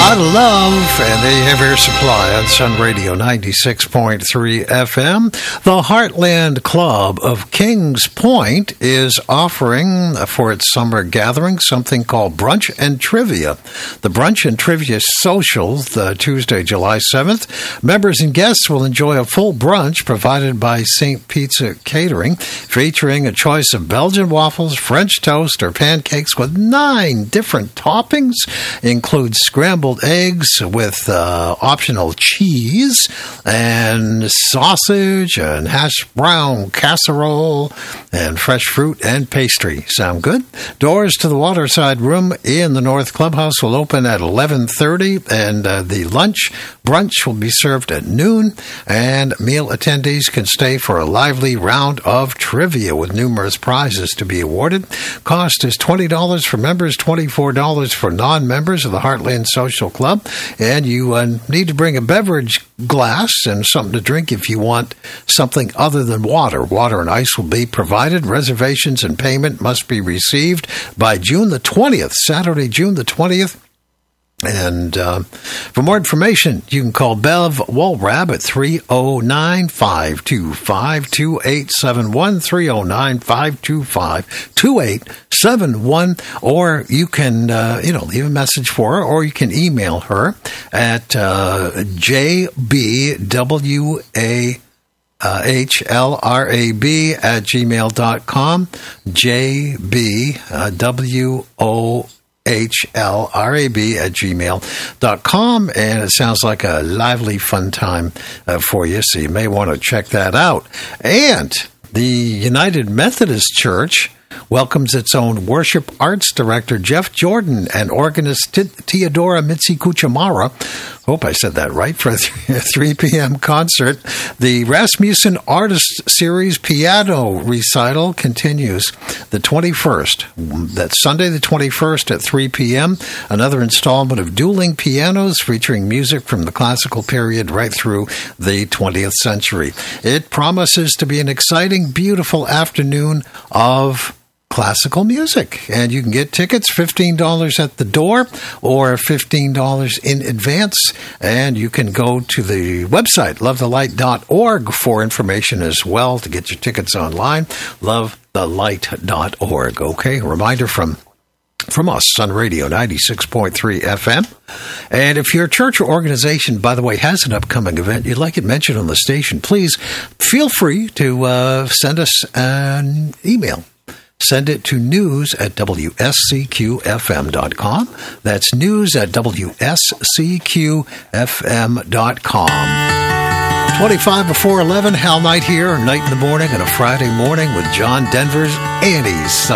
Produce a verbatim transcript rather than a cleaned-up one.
Lot of Love, and they have Air Supply on Sun Radio ninety-six point three F M. The Heartland Club of Kings Point is offering for its summer gathering something called Brunch and Trivia. The Brunch and Trivia Social, the Tuesday, July seventh. Members and guests will enjoy a full brunch provided by Saint Pizza Catering, featuring a choice of Belgian waffles, French toast, or pancakes with nine different toppings. Includes scrambled eggs with uh, optional cheese and sausage and hash brown casserole and fresh fruit and pastry. Sound good? Doors to the Waterside Room in the North Clubhouse will open at eleven thirty, and uh, the lunch brunch will be served at noon, and meal attendees can stay for a lively round of trivia with numerous prizes to be awarded. Cost is twenty dollars for members, twenty-four dollars for non-members of the Heartland Social Club, and you uh, need to bring a beverage glass and something to drink if you want something other than water. Water and ice will be provided. Reservations and payment must be received by June the twentieth, Saturday, June the twentieth. And uh, for more information, you can call Bev Walrab at three oh nine, five two five, two eight seven one, three oh nine, five two five, two eight seven one, or you can, uh, you know, leave a message for her, or you can email her at uh, J B W A Uh, H L R A B at gmail dot com, J B W O H L R A B at gmail dot com, and it sounds like a lively, fun time uh, for you, so you may want to check that out. And the United Methodist Church welcomes its own worship arts director, Jeff Jordan, and organist T- Theodora Mitzi Kuchamara. Hope I said that right, for a three p.m. concert. The Rasmussen Artist Series Piano Recital continues the twenty-first. That's Sunday the twenty-first at three p.m. Another installment of dueling pianos featuring music from the classical period right through the twentieth century. It promises to be an exciting, beautiful afternoon of classical music, and you can get tickets fifteen dollars at the door or fifteen dollars in advance, and you can go to the website love the light dot org for information as well to get your tickets online. love the light dot org. Okay, a reminder from From us, Sun Radio ninety-six point three F M. And if your church or organization, by the way, has an upcoming event you'd like it mentioned on the station, please feel free to uh, send us an email. Send it to news at W S C Q F M dot com. That's news at W S C Q F M dot com. twenty-five before eleven, Hal Knight here, Night in the Morning on a Friday morning with John Denver's Annie's